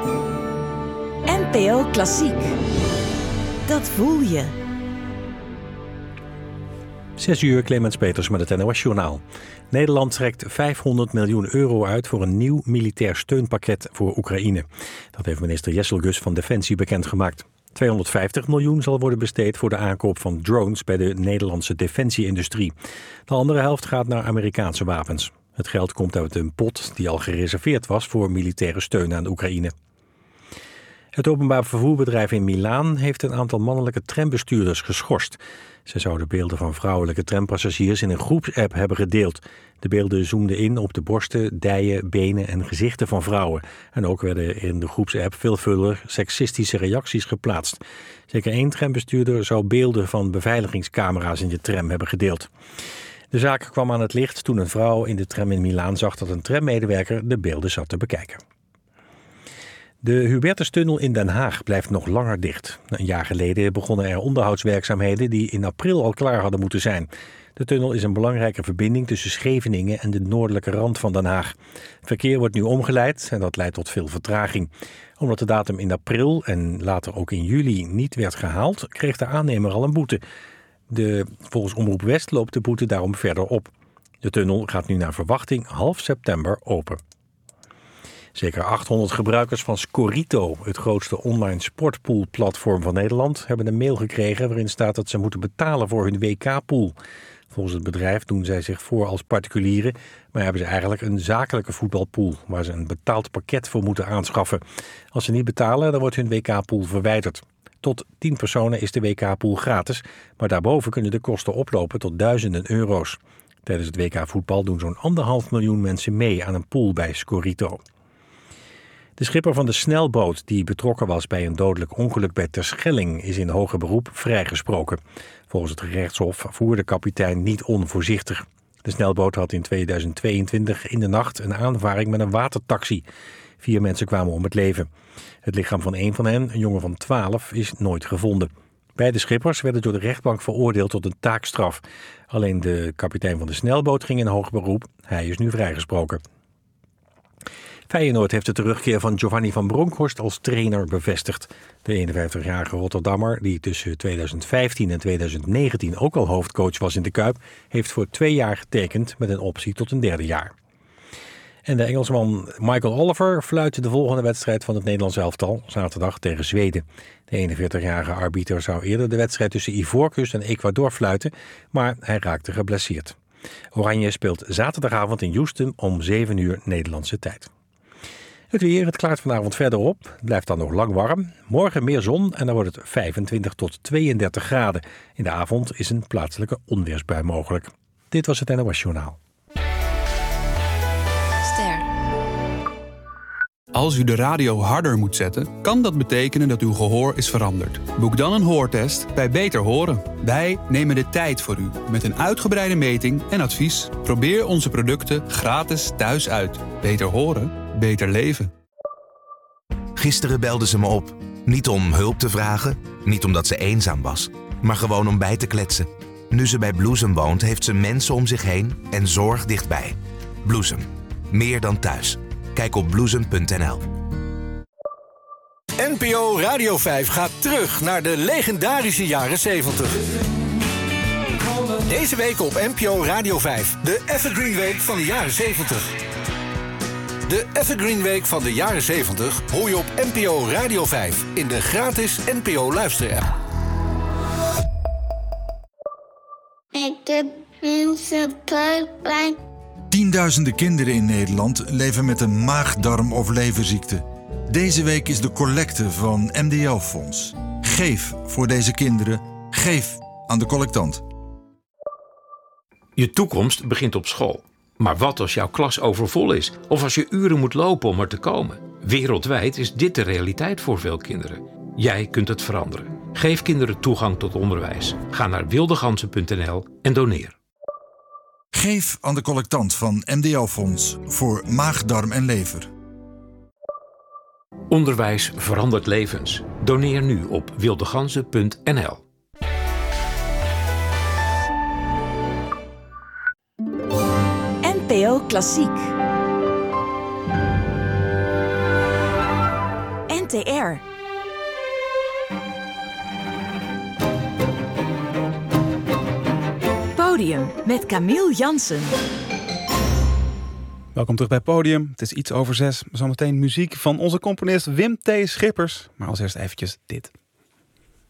NPO Klassiek. Dat voel je. 6 uur, Clemens Peters met het NOS-journaal. Nederland trekt €500 miljoen uit voor een nieuw militair steunpakket voor Oekraïne. Dat heeft minister Jesselgus van Defensie bekendgemaakt. 250 miljoen zal worden besteed voor de aankoop van drones bij de Nederlandse defensieindustrie. De andere helft gaat naar Amerikaanse wapens. Het geld komt uit een pot die al gereserveerd was voor militaire steun aan Oekraïne. Het openbaar vervoerbedrijf in Milaan heeft een aantal mannelijke trambestuurders geschorst. Ze zouden beelden van vrouwelijke trampassagiers in een groepsapp hebben gedeeld. De beelden zoomden in op de borsten, dijen, benen en gezichten van vrouwen. En ook werden in de groepsapp veelvuldig seksistische reacties geplaatst. Zeker 1 trambestuurder zou beelden van beveiligingscamera's in de tram hebben gedeeld. De zaak kwam aan het licht toen een vrouw in de tram in Milaan zag dat een trammedewerker de beelden zat te bekijken. De Hubertustunnel in Den Haag blijft nog langer dicht. Een jaar geleden begonnen er onderhoudswerkzaamheden die in april al klaar hadden moeten zijn. De tunnel is een belangrijke verbinding tussen Scheveningen en de noordelijke rand van Den Haag. Verkeer wordt nu omgeleid en dat leidt tot veel vertraging. Omdat de datum in april en later ook in juli niet werd gehaald, kreeg de aannemer al een boete. Volgens Omroep West loopt de boete daarom verder op. De tunnel gaat nu naar verwachting half september open. Zeker 800 gebruikers van Scorito, het grootste online sportpoolplatform van Nederland, hebben een mail gekregen waarin staat dat ze moeten betalen voor hun WK-pool. Volgens het bedrijf doen zij zich voor als particulieren, maar hebben ze eigenlijk een zakelijke voetbalpool waar ze een betaald pakket voor moeten aanschaffen. Als ze niet betalen, dan wordt hun WK-pool verwijderd. Tot 10 personen is de WK-pool gratis, maar daarboven kunnen de kosten oplopen tot duizenden euro's. Tijdens het WK-voetbal doen zo'n 1,5 miljoen mensen mee aan een pool bij Scorito. De schipper van de snelboot die betrokken was bij een dodelijk ongeluk bij Terschelling is in hoger beroep vrijgesproken. Volgens het gerechtshof voerde kapitein niet onvoorzichtig. De snelboot had in 2022 in de nacht een aanvaring met een watertaxi. 4 mensen kwamen om het leven. Het lichaam van een van hen, een jongen van 12, is nooit gevonden. Beide schippers werden door de rechtbank veroordeeld tot een taakstraf. Alleen de kapitein van de snelboot ging in hoger beroep. Hij is nu vrijgesproken. Feyenoord heeft de terugkeer van Giovanni van Bronckhorst als trainer bevestigd. De 51-jarige Rotterdammer, die tussen 2015 en 2019 ook al hoofdcoach was in de Kuip, heeft voor 2 jaar getekend met een optie tot een 3e jaar. En de Engelsman Michael Oliver fluit de volgende wedstrijd van het Nederlands elftal, zaterdag tegen Zweden. De 41-jarige arbiter zou eerder de wedstrijd tussen Ivoorkust en Ecuador fluiten, maar hij raakte geblesseerd. Oranje speelt zaterdagavond in Houston om 7 uur Nederlandse tijd. Het weer, het klaart vanavond verder op. Het blijft dan nog lang warm. Morgen meer zon en dan wordt het 25 tot 32 graden. In de avond is een plaatselijke onweersbui mogelijk. Dit was het NOS Journaal. Ster. Als u de radio harder moet zetten, kan dat betekenen dat uw gehoor is veranderd. Boek dan een hoortest bij Beter Horen. Wij nemen de tijd voor u met een uitgebreide meting en advies. Probeer onze producten gratis thuis uit. Beter horen, beter leven. Gisteren belde ze me op. Niet om hulp te vragen, niet omdat ze eenzaam was, maar gewoon om bij te kletsen. Nu ze bij Bloesem woont, heeft ze mensen om zich heen en zorg dichtbij. Bloesem. Meer dan thuis. Kijk op bloesem.nl. NPO Radio 5 gaat terug naar de legendarische jaren 70. Deze week op NPO Radio 5. De Evergreen Week van de jaren 70. De Evergreen Week van de jaren 70 hoor je op NPO Radio 5 in de gratis NPO luisterapp. Tienduizenden kinderen in Nederland leven met een maag-darm- of leverziekte. Deze week is de collecte van MDL-fonds. Geef voor deze kinderen. Geef aan de collectant. Je toekomst begint op school. Maar wat als jouw klas overvol is? Of als je uren moet lopen om er te komen? Wereldwijd is dit de realiteit voor veel kinderen. Jij kunt het veranderen. Geef kinderen toegang tot onderwijs. Ga naar wildegansen.nl en doneer. Geef aan de collectant van MDL-fonds voor maag, darm en lever. Onderwijs verandert levens. Doneer nu op wildegansen.nl. NPO Klassiek. NTR. Podium met Camille Jansen. Welkom terug bij Podium. Het is iets over 6. Zometeen muziek van onze componist Wim T. Schippers. Maar als eerst eventjes dit.